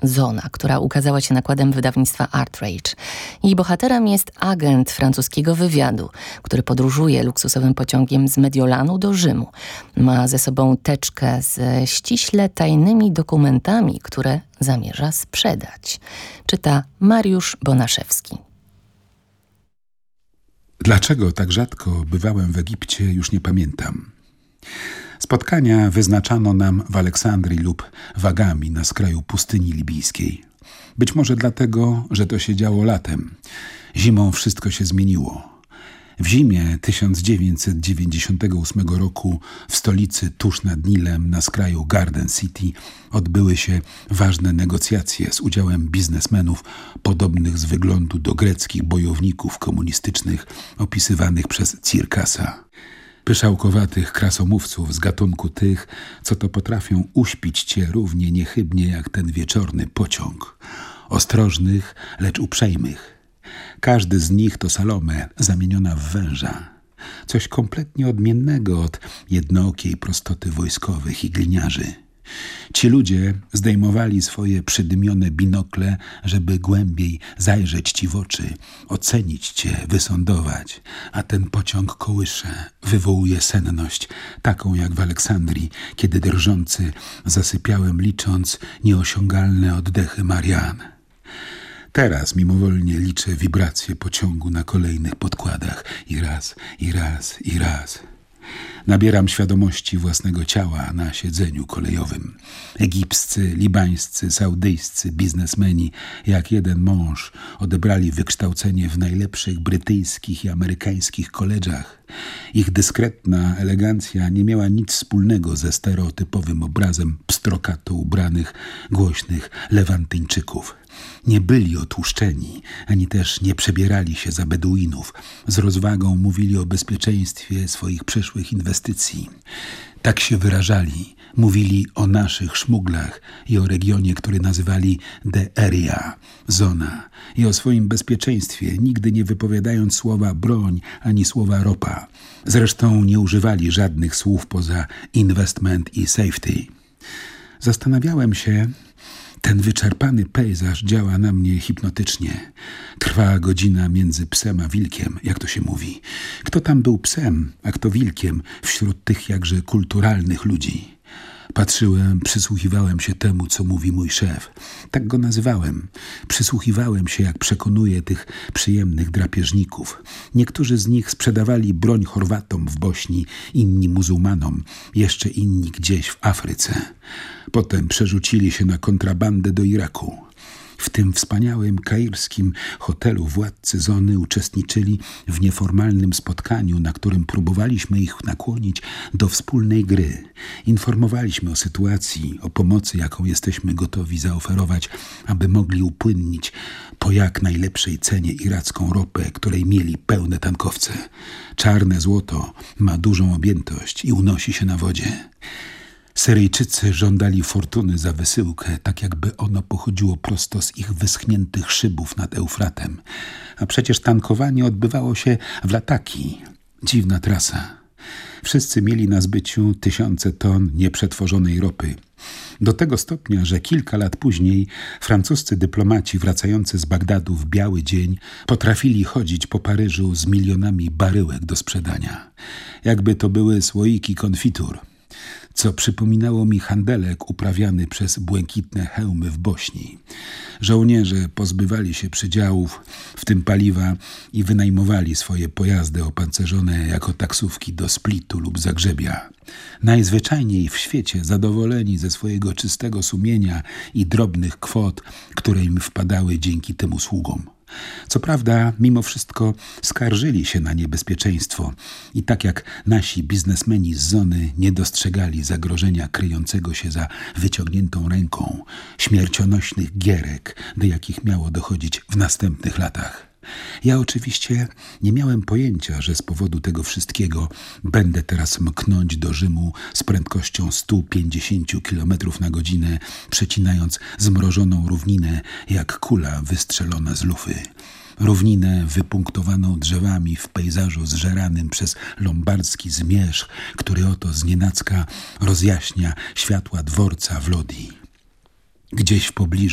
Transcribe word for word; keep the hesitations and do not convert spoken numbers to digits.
Zona, która ukazała się nakładem wydawnictwa Artrage. Jej bohaterem jest agent francuskiego wywiadu, który podróżuje luksusowym pociągiem z Mediolanu do Rzymu. Ma ze sobą teczkę ze ściśle tajnymi dokumentami, które zamierza sprzedać. Czyta Mariusz Bonaszewski. Dlaczego tak rzadko bywałem w Egipcie, już nie pamiętam. Spotkania wyznaczano nam w Aleksandrii lub w Agami na skraju pustyni libijskiej. Być może dlatego, że to się działo latem. Zimą wszystko się zmieniło. W zimie tysiąc dziewięćset dziewięćdziesiątego ósmego roku w stolicy tuż nad Nilem na skraju Garden City odbyły się ważne negocjacje z udziałem biznesmenów podobnych z wyglądu do greckich bojowników komunistycznych opisywanych przez Cirkasa. Pyszałkowatych krasomówców z gatunku tych, co to potrafią uśpić cię równie niechybnie jak ten wieczorny pociąg. Ostrożnych, lecz uprzejmych. Każdy z nich to Salome zamieniona w węża. Coś kompletnie odmiennego od jednookiej prostoty wojskowych i gliniarzy. Ci ludzie zdejmowali swoje przydymione binokle, żeby głębiej zajrzeć ci w oczy, ocenić cię, wysądować, a ten pociąg kołysze, wywołuje senność, taką jak w Aleksandrii, kiedy drżący zasypiałem licząc nieosiągalne oddechy Marian. Teraz mimowolnie liczę wibracje pociągu na kolejnych podkładach i raz, i raz, i raz. Nabieram świadomości własnego ciała na siedzeniu kolejowym. Egipscy, libańscy, saudyjscy biznesmeni jak jeden mąż odebrali wykształcenie w najlepszych brytyjskich i amerykańskich koledżach. Ich dyskretna elegancja nie miała nic wspólnego ze stereotypowym obrazem pstrokato ubranych, głośnych Lewantyńczyków. Nie byli otłuszczeni, ani też nie przebierali się za Beduinów. Z rozwagą mówili o bezpieczeństwie swoich przyszłych inwestycji. Tak się wyrażali. Mówili o naszych szmuglach i o regionie, który nazywali The Area, zona, i o swoim bezpieczeństwie, nigdy nie wypowiadając słowa broń ani słowa ropa. Zresztą nie używali żadnych słów poza investment i safety. Zastanawiałem się, ten wyczerpany pejzaż działa na mnie hipnotycznie. Trwa godzina między psem a wilkiem, jak to się mówi. Kto tam był psem, a kto wilkiem wśród tych jakże kulturalnych ludzi? Patrzyłem, przysłuchiwałem się temu, co mówi mój szef. Tak go nazywałem. Przysłuchiwałem się, jak przekonuje tych przyjemnych drapieżników. Niektórzy z nich sprzedawali broń Chorwatom w Bośni, inni muzułmanom, jeszcze inni gdzieś w Afryce. Potem przerzucili się na kontrabandę do Iraku. W tym wspaniałym kairskim hotelu władcy Zony uczestniczyli w nieformalnym spotkaniu, na którym próbowaliśmy ich nakłonić do wspólnej gry. Informowaliśmy o sytuacji, o pomocy, jaką jesteśmy gotowi zaoferować, aby mogli upłynnić po jak najlepszej cenie iracką ropę, której mieli pełne tankowce. Czarne złoto ma dużą objętość i unosi się na wodzie. Syryjczycy żądali fortuny za wysyłkę, tak jakby ono pochodziło prosto z ich wyschniętych szybów nad Eufratem. A przecież tankowanie odbywało się w Lataki. Dziwna trasa. Wszyscy mieli na zbyciu tysiące ton nieprzetworzonej ropy. Do tego stopnia, że kilka lat później francuscy dyplomaci wracający z Bagdadu w biały dzień potrafili chodzić po Paryżu z milionami baryłek do sprzedania. Jakby to były słoiki konfitur. Co przypominało mi handelek uprawiany przez błękitne hełmy w Bośni. Żołnierze pozbywali się przydziałów, w tym paliwa, i wynajmowali swoje pojazdy opancerzone jako taksówki do Splitu lub Zagrzebia. Najzwyczajniej w świecie zadowoleni ze swojego czystego sumienia i drobnych kwot, które im wpadały dzięki tym usługom. Co prawda, mimo wszystko skarżyli się na niebezpieczeństwo i tak jak nasi biznesmeni z Zony nie dostrzegali zagrożenia kryjącego się za wyciągniętą ręką, śmiercionośnych gierek, do jakich miało dochodzić w następnych latach. Ja oczywiście nie miałem pojęcia, że z powodu tego wszystkiego będę teraz mknąć do Rzymu z prędkością sto pięćdziesiąt kilometrów na godzinę, przecinając zmrożoną równinę jak kula wystrzelona z lufy. Równinę wypunktowaną drzewami w pejzażu zżeranym przez lombardzki zmierzch, który oto znienacka rozjaśnia światła dworca w Lodi. Gdzieś w pobliżu